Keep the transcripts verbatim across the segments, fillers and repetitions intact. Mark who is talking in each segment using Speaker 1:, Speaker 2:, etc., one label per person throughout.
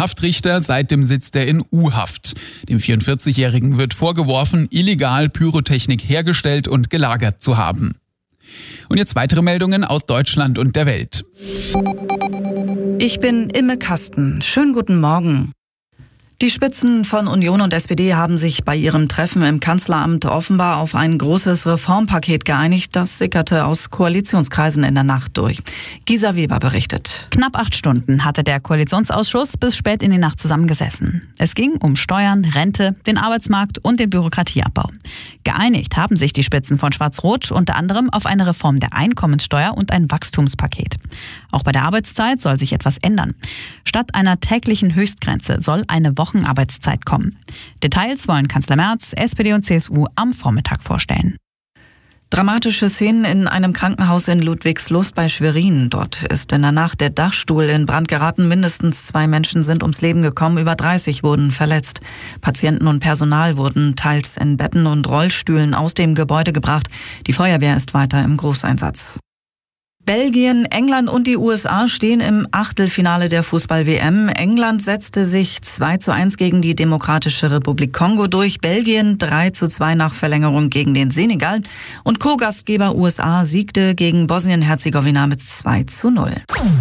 Speaker 1: Haftrichter, seitdem sitzt er in U-Haft. Dem vierundvierzigjährigen wird vorgeworfen, illegal Pyrotechnik hergestellt und gelagert zu haben. Und jetzt weitere Meldungen aus Deutschland und der Welt.
Speaker 2: Ich bin Imme Kasten. Schönen guten Morgen. Die Spitzen von Union und S P D haben sich bei ihrem Treffen im Kanzleramt offenbar auf ein großes Reformpaket geeinigt. Das sickerte aus Koalitionskreisen in der Nacht durch. Gisa Weber berichtet.
Speaker 3: Knapp acht Stunden hatte der Koalitionsausschuss bis spät in die Nacht zusammengesessen. Es ging um Steuern, Rente, den Arbeitsmarkt und den Bürokratieabbau. Geeinigt haben sich die Spitzen von Schwarz-Rot unter anderem auf eine Reform der Einkommenssteuer und ein Wachstumspaket. Auch bei der Arbeitszeit soll sich etwas ändern. Statt einer täglichen Höchstgrenze soll eine Wochenarbeitszeit kommen. Details wollen Kanzler Merz, S P D und C S U am Vormittag vorstellen.
Speaker 2: Dramatische Szenen in einem Krankenhaus in Ludwigslust bei Schwerin. Dort ist in der Nacht der Dachstuhl in Brand geraten. Mindestens zwei Menschen sind ums Leben gekommen, über dreißig wurden verletzt. Patienten und Personal wurden teils in Betten und Rollstühlen aus dem Gebäude gebracht. Die Feuerwehr ist weiter im Großeinsatz. Belgien, England und die U S A stehen im Achtelfinale der Fußball-W M. England setzte sich zwei zu eins gegen die Demokratische Republik Kongo durch. Belgien drei zu zwei nach Verlängerung gegen den Senegal. Und Co-Gastgeber U S A siegte gegen Bosnien-Herzegowina mit zwei zu null.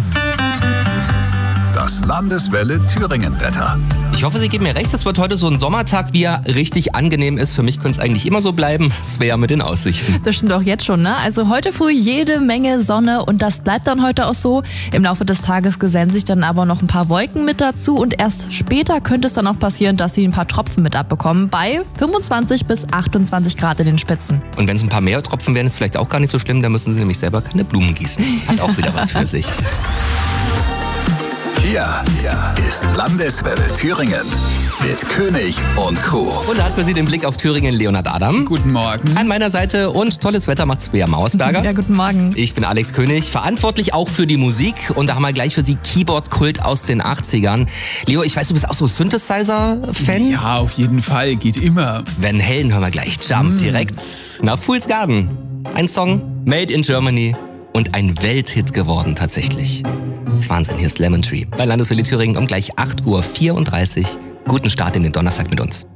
Speaker 4: Das Landeswelle Thüringen-Wetter.
Speaker 5: Ich hoffe, Sie geben mir recht, es wird heute so ein Sommertag, wie er richtig angenehm ist. Für mich könnte es eigentlich immer so bleiben. Das wäre ja mit den Aussichten.
Speaker 6: Das stimmt auch jetzt schon, ne? Also heute früh jede Menge Sonne und das bleibt dann heute auch so. Im Laufe des Tages gesellen sich dann aber noch ein paar Wolken mit dazu und erst später könnte es dann auch passieren, dass Sie ein paar Tropfen mit abbekommen. Bei fünfundzwanzig bis achtundzwanzig Grad in den Spitzen.
Speaker 5: Und wenn es ein paar mehr Tropfen wären, ist vielleicht auch gar nicht so schlimm. Da müssen Sie nämlich selber keine Blumen gießen. Hat auch wieder was für sich.
Speaker 4: Hier ist Landeswelle Thüringen mit König und Crew.
Speaker 5: Und da hat für Sie den Blick auf Thüringen Leonhard Adam.
Speaker 1: Guten Morgen.
Speaker 5: An meiner Seite und tolles Wetter macht Svea Mauersberger.
Speaker 6: Ja, guten Morgen.
Speaker 5: Ich bin Alex König, verantwortlich auch für die Musik. Und da haben wir gleich für Sie Keyboard-Kult aus den achtzigern. Leo, ich weiß, du bist auch so Synthesizer-Fan?
Speaker 1: Ja, auf jeden Fall. Geht immer.
Speaker 5: Van Halen hören wir gleich. Jump mm. direkt nach Fool's Garden. Ein Song, made in Germany. Und ein Welthit geworden tatsächlich. Das ist Wahnsinn, hier ist Lemon Tree. Bei Landeswelle Thüringen um gleich acht Uhr vierunddreißig. Guten Start in den Donnerstag mit uns.